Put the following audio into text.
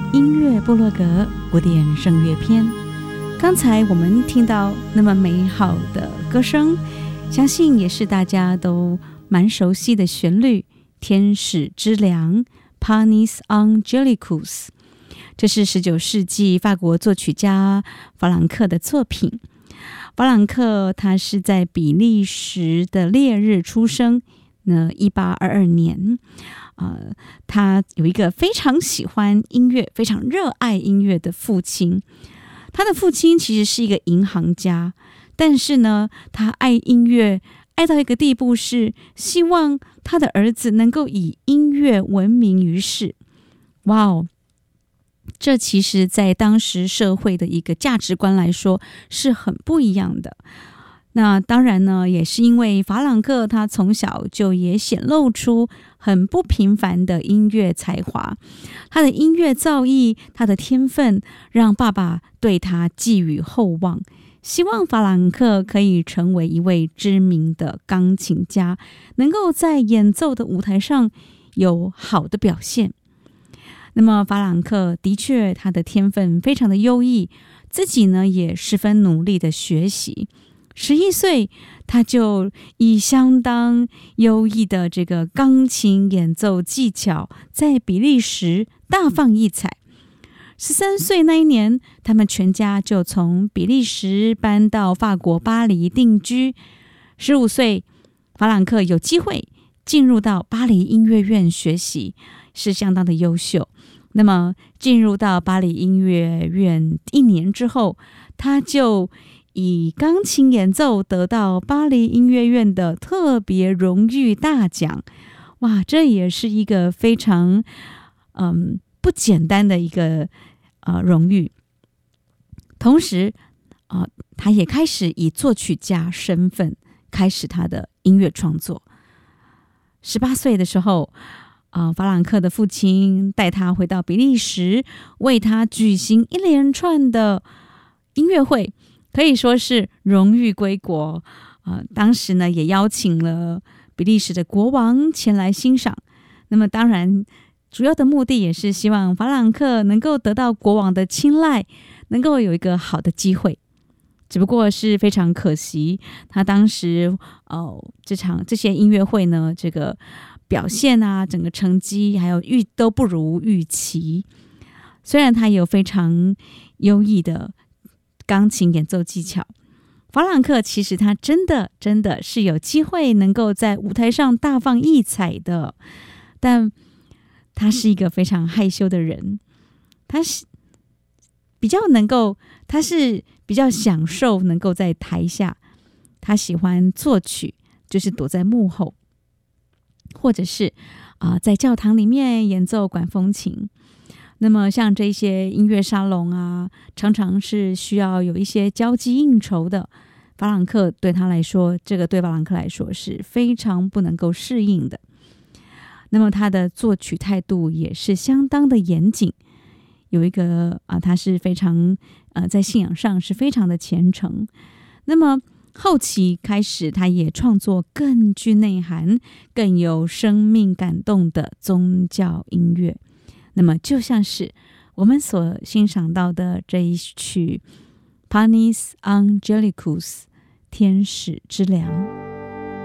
音乐部落格古典声乐篇。刚才我们听到那么美好的歌声，相信也是大家都蛮熟悉的旋律，天使之良 Panis Angelicus， 这是19世纪法国作曲家法朗克的作品。法朗克他是在比利时的烈日出生，1822年。他有一个非常喜欢音乐、非常热爱音乐的父亲。他的父亲其实是一个银行家，但是呢，他爱音乐爱到一个地步，是希望他的儿子能够以音乐闻名于世。哇哦！这其实在当时社会的一个价值观来说是很不一样的。那当然呢，也是因为法朗克他从小就也显露出很不平凡的音乐才华，他的音乐造诣，他的天分，让爸爸对他寄予厚望，希望法朗克可以成为一位知名的钢琴家，能够在演奏的舞台上有好的表现。那么法朗克的确他的天分非常的优异，自己呢也十分努力的学习。11岁，他就以相当优异的这个钢琴演奏技巧，在比利时大放异彩。13岁那一年，他们全家就从比利时搬到法国巴黎定居。15岁，法朗克有机会进入到巴黎音乐院学习，是相当的优秀。那么进入到巴黎音乐院1年之后，他就以钢琴演奏得到巴黎音乐院的特别荣誉大奖。哇，这也是一个非常不简单的一个荣誉。同时他也开始以作曲家身份开始他的音乐创作。18岁的时候，法朗克的父亲带他回到比利时，为他举行一连串的音乐会，可以说是荣誉归国。当时呢，也邀请了比利时的国王前来欣赏。那么当然，主要的目的也是希望法朗克能够得到国王的青睐，能够有一个好的机会。只不过是非常可惜，他当时这些音乐会呢，这个表现啊，整个成绩还有都不如预期。虽然他有非常优异的钢琴演奏技巧，法朗克其实他真的是有机会能够在舞台上大放异彩的，但他是一个非常害羞的人，他是比较享受能够在台下，他喜欢作曲，就是躲在幕后，或者是在教堂里面演奏管风琴。那么像这些音乐沙龙啊，常常是需要有一些交际应酬的。法朗克对他来说，这个对法朗克来说是非常不能够适应的。那么他的作曲态度也是相当的严谨，有一个他是非常在信仰上是非常的虔诚。那么后期开始，他也创作更具内涵、更有生命感动的宗教音乐。那么就像是我们所欣赏到的这一曲 Panis Angelicus 天使之良。